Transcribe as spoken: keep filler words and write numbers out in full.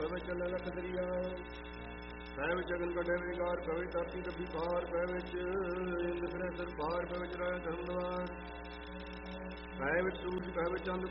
ਪਵੇ ਚੱਲ ਲਖ ਦਰਿਆ ਪੈ ਵਿੱਚ ਅਗਨ ਕੱਢੇ ਵਿਕਾਰ ਪੈ ਵਿੱਚ ਧਰਤੀ ਦੱਬੀ ਬਾਹਰ ਪੈ ਵਿੱਚ ਇੰਦ ਫਿਰੇ ਦਰਬਾਰ ਪੈ ਵਿੱਚ ਰਾਇਆ ਧਰਮਦਵਾਰ ਪੈ ਵਿੱਚ ਸੂਰਜ ਪੈ ਵਿੱਚ ਚੰਦ